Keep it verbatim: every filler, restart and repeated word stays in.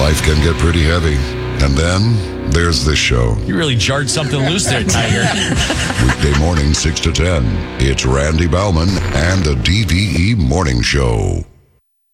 life can get pretty heavy. And then there's this show. You really jarred something loose there, Tiger. Weekday morning, six to ten. It's Randy Bauman and the D V E Morning Show.